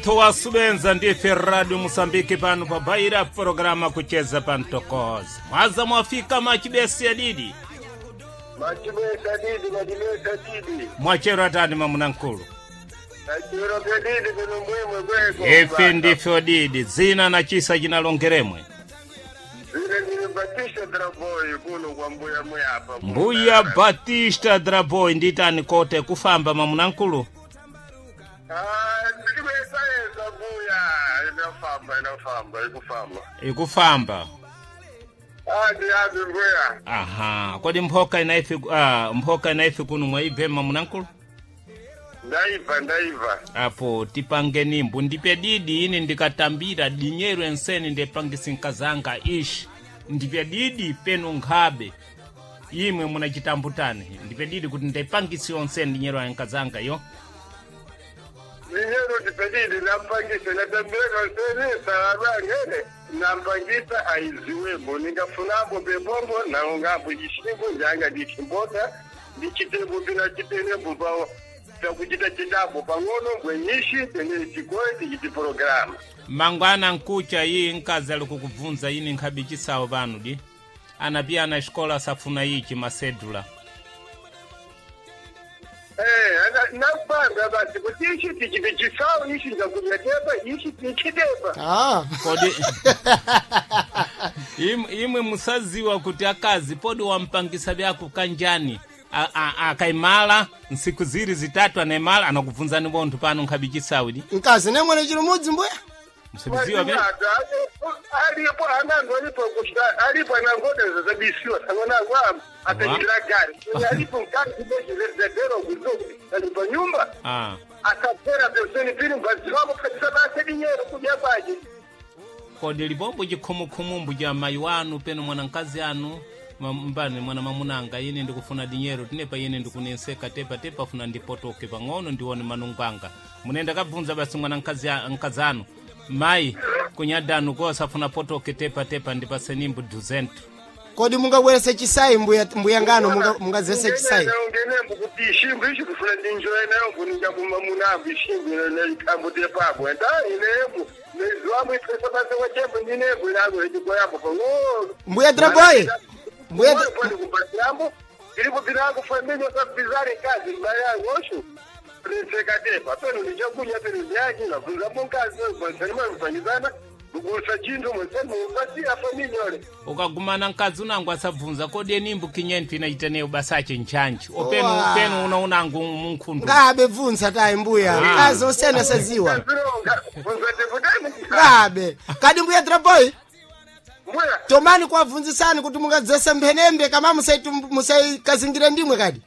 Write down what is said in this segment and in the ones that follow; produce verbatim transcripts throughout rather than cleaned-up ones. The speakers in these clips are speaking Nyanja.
Mutho wa Subenza ndife Radio Mosambiki pano pa Baira programa kucheza pantokozi. Mwaza mwafika machibesi ya didi. Machibesi ya didi, machibesi ya didi. Mwachero atani mamunankulu. Mwachero ya didi kuno mwemwe kweko. Efe ndifyo didi, zina na chisa jina longeremwe. Zina ni Batista Draboy kuno kwa mbuya mwapa. Mbuya Batista Draboy nditani kote kufamba mamunankulu. Ah, ndikubesa eza mbuya. Inafamba, inafamba, ikufamba. Ikufamba. Adi, adi mbuya. Aha, kodi mpoka inaifi, ah, mpoka inaifi kunu mwaive mamunankulu? Ndaiva, ndaiva. Apo, tipange nimbu, ndipe didi ini ndikatambira dinyeru enseni ndepangisi nkazanga ishi. Ndipe didi penu nghabe. Imwe muna chitambutani. Ndipe didi kuti ndepangisi onseni dinyeru nkazanga yo. Dinyeru ndipe didi nampangisi natambira onseni sarabangene. Nampangisa aiziwebo. Ningafunabo bebombo na ungabu jishibu njanga dichimbota. Dichitebu pina chitenebu bao. Takuchita chitabu pangono mwenyishi tene chikoe tichiti programa. Mangwana nkucha hii nkazi alikukuvunza hii nkabichi sao banu di. Anapia na shkola safuna hii chimasedula. Eh, nakupanga basi kutishi tichiti chisao ishi za kunyatepa ishi tichitepa. Ah. Kodi. Imwe musaziwa kuti akazi podi wampangisa byako kanjani. Akaimala nsiku ziri zitatu anaimala anakuvunzani bontu pano nkabichi saudi. Nkazi nemwe chirumudzi mbuya? Msibiziwa bia? Alipo anango alipo kushita alipo anangodeza zabisiwa sangona ngwa atajira gari. Alipo nkazi beji zedero kuzo alipo nyumba. Ah. Akapera personi pili mbaziwabo kabisa basi dinyero kuja baji. Kodi libombo jikumukumu mbuja maiwanu peno mwanankazi anu. Mbani mwana mamunanga yene ndikufuna dinyeru tinepa yene ndikunenseka tepa tepa funa ndipotoke pangono ndione manunganga munenda kabvunza basi mwana nkazi nkazanu mai kunyadanu ko safuna potoke tepa tepa ndipase nimbu duzentu. Kodi mungabwerese chisai mbuya mbuya ngano munga mungazese chisai ngene mbukuti shimbu ishi kufuna ndinjoye nayo kuninga kumamunanga ishimbu na ikambo tepa abo enda inebu nezwamu itresa base wachembu ndinebu nago ejiko yapo pangono mbuya Draboy. Mbuya pone kupatiambo ilipo binago familia za bizari kazi mbaya ngosho preseka tepa peno nijakunya peno nyaji na kunza bonkazi bonsema mfanyizana bugusa chindu monsema basi ya familia ole ukagumana nkazi unangu asavunza kodi enimbu kinyenti inaitene ubasache nchanchi openu penu unaona ngu munkundu ngabe vunza tai mbuya kazi osena saziwa ngabe kadi mbuya Draboy mbuya tomani kwa vunzisani kuti mungadzese mphenembe kama musaitu musai kazingire ndimwe kadi.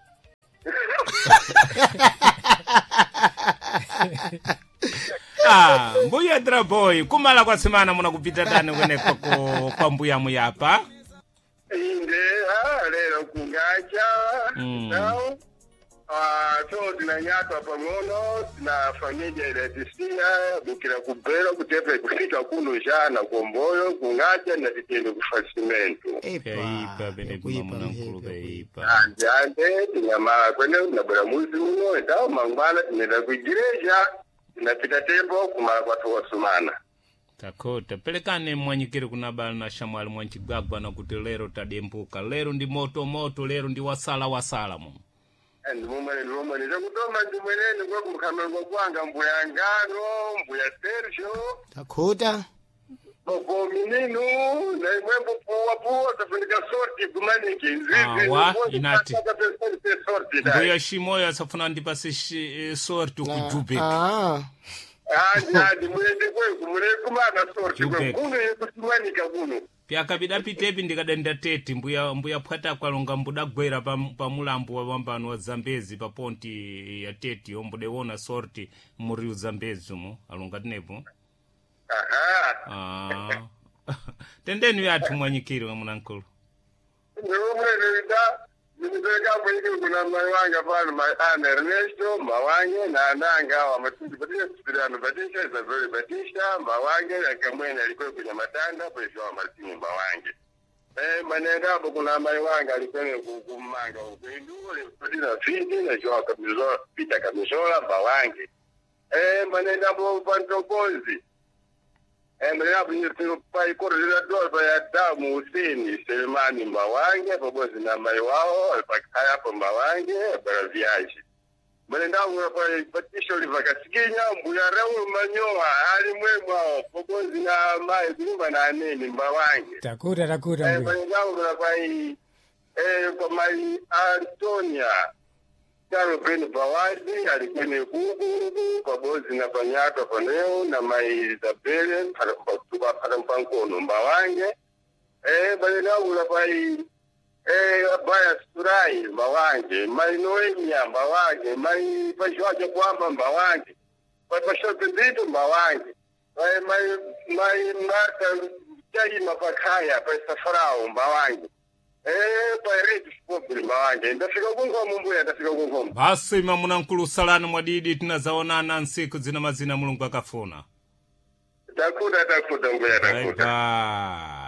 Ah, mbuya Draboy kumala kwa semana muna kupita tani kwene kwa kwa mbuya muyapa. Inde ha lero kungacha nao ah so tunanyatwa pamono na familia ile tisia bukira kubera kutepe kufika kuno jana komboyo kungacha na vitendo kufasimento Eipa bene kumamuna nkuluga eipa. Anjande tinyama kwene na baramuzi muno ndao mangwana tunenda kujireja tunapita tembo kumala kwa tuwasumana. Takota pelekane mwanyikiri kunabala na shamwali mwanchigagwa na kuti lero tadembuka lero ndi moto moto lero ndi wasala wasala mu. And mumane mumane zakutoma ndimwenene kwa kumkhamango kwanga mbuya ngano mbuya Sergio Takota boko mininu na mwembo puwa puwa tafundika sorti kumaniki nzizi wa inati mbuya shimoya safuna ndipase sorti kujube. Ah ah ndi mwende kwe kumure kumana sorti kwe kuno yekutumanika kuno pia kabida pitepi ndikadenda teti mbuya mbuya phata kwalonga mbuda gwera pa, pa mulambo wa wambano wa Zambezi pa ponti ya teti ombude wona sorti muri Zambezi mu alonga tinepo. Aha Ah tendeni yathu mwanyikiri wa munankulu ndimwene nda ndibeka mwiki kuna mawanga pano ma Ernesto mawange na andanga wa matundi batisha spirano batisha za very batisha mawange yakamwene alikuwa kwenye matanda pesa wa Martini mawange eh manenda hapo kuna mawanga alikuwa kumanga upendo ule badina fiti na joa kabisa pita kabisa mawange eh manenda bo pantokozi eh manenda bo pa coordenador pa damu usini Selemani Mawange pamoja na mai wao alipakaya pa Mawange para viaje manenda bo pa patisho livakasikinya mbuya rawu manyoa ali mwemwa pamoja na mai zima na nini Mawange Takuta takuta eh mbuya. manenda bo pa eh kwa mai Antonia Karo Beni Bawazi alikweni kuku kwa bozi na panyato paneo na mai Isabelle para para mpankono Mawange eh balina ula pai eh baya Surai Mawange mai Noemia Mawange mai Pashwaje kwamba Mawange kwa pashote nditu Mawange mai mai mai Marta Jai Mapakaya pa Safarao Mawange eh pa redu sport Mawange ndafika kungo mumbuya ndafika kungo basi mamuna nkulu salani mwadidi tunazaonana nsiku zina mazina mulungu akafuna takuda takuda ngoya takuda Bye bye.